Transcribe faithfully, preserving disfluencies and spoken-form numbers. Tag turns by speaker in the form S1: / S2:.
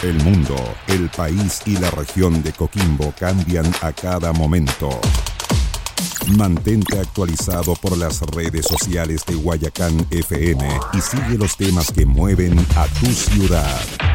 S1: El mundo, el país y la región de Coquimbo cambian a cada momento. Mantente actualizado por las redes sociales de Guayacán F M y sigue los temas que mueven a tu ciudad.